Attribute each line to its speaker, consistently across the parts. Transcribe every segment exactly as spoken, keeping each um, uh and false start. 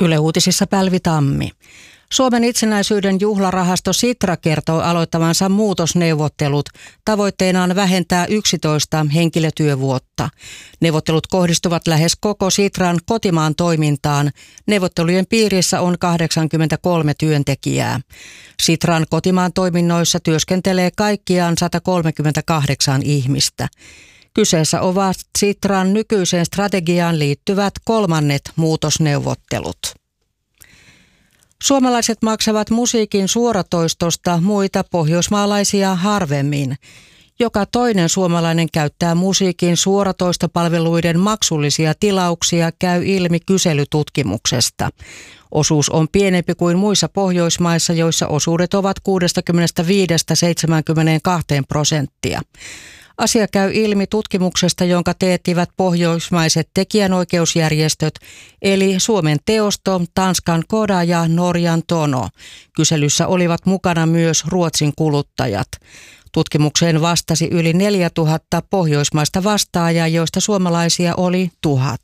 Speaker 1: Yle Uutisissa Pälvi Tammi. Suomen itsenäisyyden juhlarahasto Sitra kertoo aloittavansa muutosneuvottelut. Tavoitteena on vähentää yksitoista henkilötyövuotta. Neuvottelut kohdistuvat lähes koko Sitran kotimaan toimintaan. Neuvottelujen piirissä on kahdeksankymmentäkolme työntekijää. Sitran kotimaan toiminnoissa työskentelee kaikkiaan sata kolmekymmentäkahdeksan ihmistä. Kyseessä ovat Sitran nykyiseen strategiaan liittyvät kolmannet muutosneuvottelut. Suomalaiset maksavat musiikin suoratoistosta muita pohjoismaalaisia harvemmin. Joka toinen suomalainen käyttää musiikin suoratoistopalveluiden maksullisia tilauksia, käy ilmi kyselytutkimuksesta. Osuus on pienempi kuin muissa Pohjoismaissa, joissa osuudet ovat kuusikymmentäviisi seitsemänkymmentäkaksi prosenttia. Asia käy ilmi tutkimuksesta, jonka teettivät pohjoismaiset tekijänoikeusjärjestöt, eli Suomen Teosto, Tanskan Koda ja Norjan Tono. Kyselyssä olivat mukana myös Ruotsin kuluttajat. Tutkimukseen vastasi yli neljätuhatta pohjoismaista vastaajaa, joista suomalaisia oli tuhat.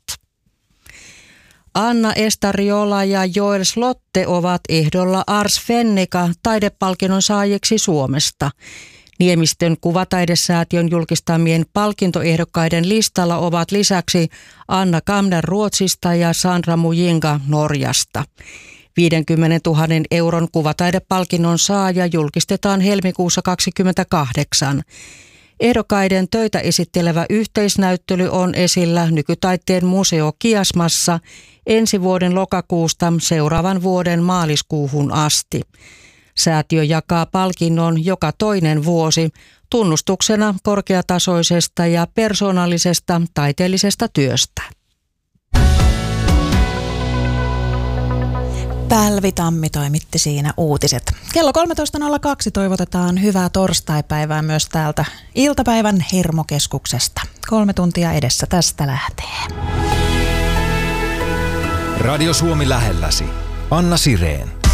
Speaker 1: Anna Estariola ja Joel Slotte ovat ehdolla Ars Fennica taidepalkinnon saajiksi Suomesta. Niemistön kuvataidesäätiön julkistamien palkintoehdokkaiden listalla ovat lisäksi Anna Kamner Ruotsista ja Sandra Mujinga Norjasta. viisikymmentätuhatta euron kuvataidepalkinnon saaja julkistetaan helmikuussa kaksikymmentäkahdeksan. Ehdokkaiden töitä esittelevä yhteisnäyttely on esillä Nykytaiteen museo Kiasmassa ensi vuoden lokakuusta seuraavan vuoden maaliskuuhun asti. Säätiö jakaa palkinnon joka toinen vuosi tunnustuksena korkeatasoisesta ja persoonallisesta taiteellisesta työstä.
Speaker 2: Pälvi Tammi toimitti siinä uutiset. Kello kolmetoista nolla kaksi toivotetaan hyvää torstaipäivää myös täältä iltapäivän Hermokeskuksesta. Kolme tuntia edessä tästä lähtee.
Speaker 3: Radio Suomi lähelläsi. Anna Sireen.